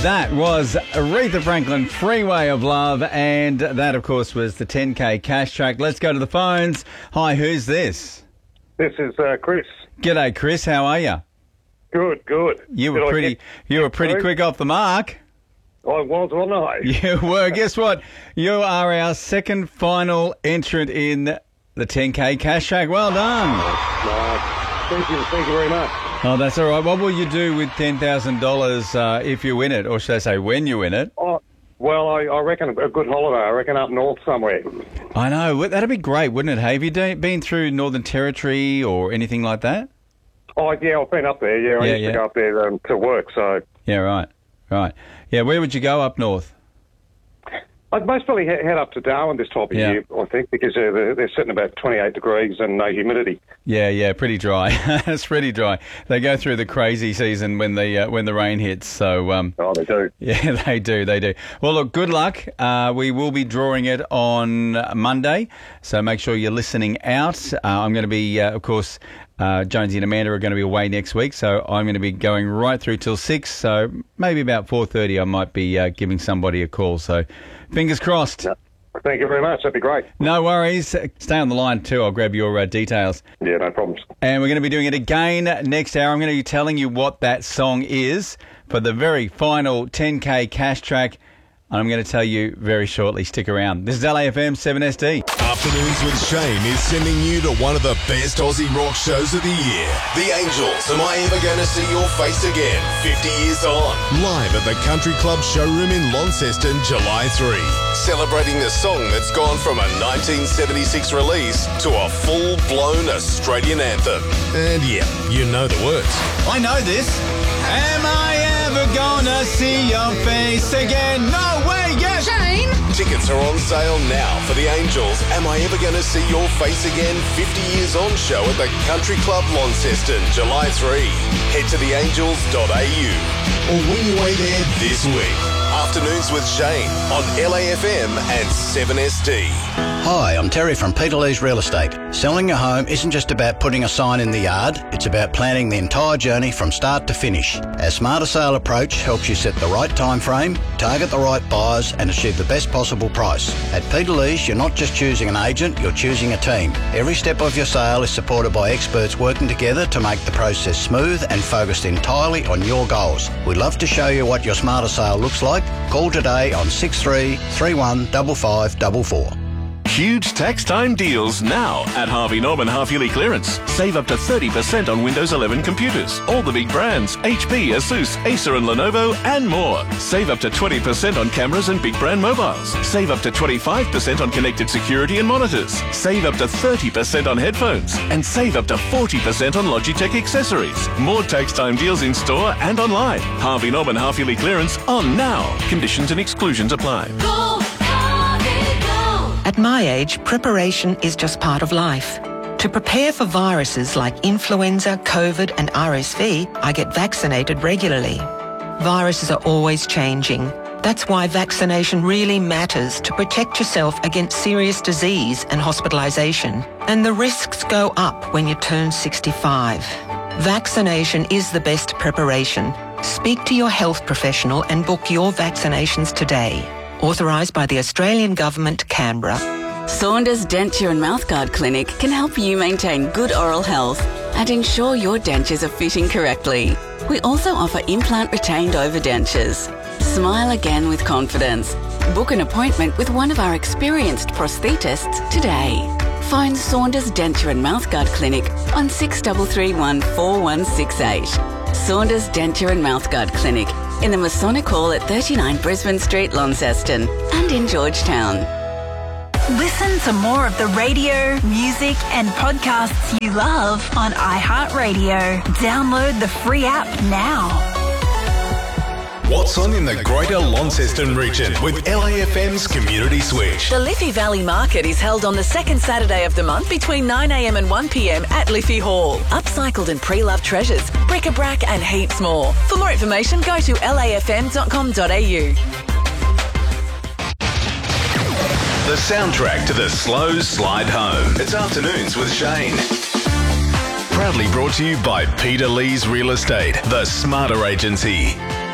That was Aretha Franklin, Freeway of Love, and that, of course, was the 10K cash track. Let's go to the phones. Hi, who's this? This is Chris. G'day, Chris. How are you? Good. You were pretty quick off the mark. I was, wasn't I? You were. Guess what? You are our second final entrant in the 10K cash track. Well done. Thank you very much. Oh, that's all right. What will you do with $10,000 if you win it, or should I say when you win it? Oh, well, I reckon a good holiday. I reckon up north somewhere. I know. That'd be great, wouldn't it? Hey, have you been through Northern Territory or anything like that? Oh, yeah, I've been up there. Yeah, I used to go up there to work. So yeah, right. Yeah, where would you go up north? I'd most probably head up to Darwin this type of year, I think, because they're sitting about 28 degrees and no humidity. Yeah, pretty dry. It's pretty dry. They go through the crazy season when the rain hits. So oh, they do. Yeah, they do. Well, look, good luck. We will be drawing it on Monday, so make sure you're listening out. I'm going to be, of course, Jonesy and Amanda are going to be away next week, so I'm going to be going right through till 6. So maybe about 4:30, I might be giving somebody a call. So fingers crossed. Yeah. Thank you very much. That'd be great. No worries. Stay on the line too. I'll grab your details. Yeah, no problems. And we're going to be doing it again next hour. I'm going to be telling you what that song is for the very final 10K cash track. I'm going to tell you very shortly. Stick around. This is LAFM 7SD. Afternoons with Shane is sending you to one of the best Aussie rock shows of the year. The Angels, Am I Ever Gonna See Your Face Again? 50 years on. Live at the Country Club showroom in Launceston, July 3. Celebrating the song that's gone from a 1976 release to a full-blown Australian anthem. And yeah, you know the words. I know this. Am I ever gonna see your face again? No way, yes! Shane! Tickets are on sale now for the Angels' Am I Ever Gonna See Your Face Again 50 Years On show at the Country Club Launceston, July 3. Head to theangels.au or win your way there this week. Afternoons with Shane on LAFM and 7SD. Hi, I'm Terry from Peter Lee's Real Estate. Selling a home isn't just about putting a sign in the yard, it's about planning the entire journey from start to finish. Our Smarter Sale approach helps you set the right time frame, target the right buyers and achieve the best possible price. At Peter Lee's, you're not just choosing an agent, you're choosing a team. Every step of your sale is supported by experts working together to make the process smooth and focused entirely on your goals. We'd love to show you what your Smarter Sale looks like. Call today on 63 31 5544. Huge tax time deals now at Harvey Norman half-yearly clearance. Save up to 30% on Windows 11 computers. All the big brands, HP, Asus, Acer and Lenovo and more. Save up to 20% on cameras and big brand mobiles. Save up to 25% on connected security and monitors. Save up to 30% on headphones. And save up to 40% on Logitech accessories. More tax time deals in store and online. Harvey Norman half-yearly clearance on now. Conditions and exclusions apply. At my age, preparation is just part of life. To prepare for viruses like influenza, COVID and RSV, I get vaccinated regularly. Viruses are always changing. That's why vaccination really matters to protect yourself against serious disease and hospitalisation. And the risks go up when you turn 65. Vaccination is the best preparation. Speak to your health professional and book your vaccinations today. Authorised by the Australian Government, Canberra. Saunders Denture and Mouthguard Clinic can help you maintain good oral health and ensure your dentures are fitting correctly. We also offer implant retained overdentures. Smile again with confidence. Book an appointment with one of our experienced prosthetists today. Phone Saunders Denture and Mouthguard Clinic on 6331 4168. Saunders Denture and Mouthguard Clinic in the Masonic Hall at 39 Brisbane Street, Launceston, and in Georgetown. Listen to more of the radio, music and podcasts you love on iHeartRadio. Download the free app now. What's on in the Greater Launceston region with LAFM's Community Switch. The Liffey Valley Market is held on the second Saturday of the month between 9am and 1pm at Liffey Hall. Upcycled and pre-loved treasures, bric-a-brac and heaps more. For more information, go to lafm.com.au. The soundtrack to the slow slide home. It's Afternoons with Shane. Proudly brought to you by Peter Lee's Real Estate, the Smarter Agency.